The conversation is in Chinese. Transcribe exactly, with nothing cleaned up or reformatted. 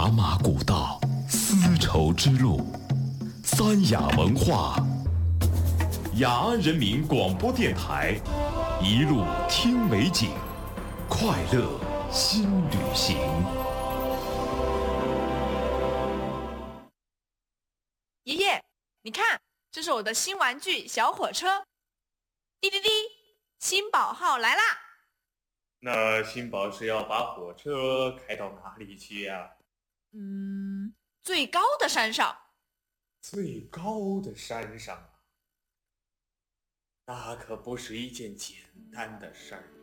雅马古道，丝绸之路，三雅文化，雅安人民广播电台，一路听美景，快乐新旅行。 爷爷，你看，这是我的新玩具小火车。滴滴滴，新宝号来啦！ 那新宝是要把火车开到哪里去呀？ 嗯，最高的山上。 最高的山上啊，那可不是一件简单的事儿。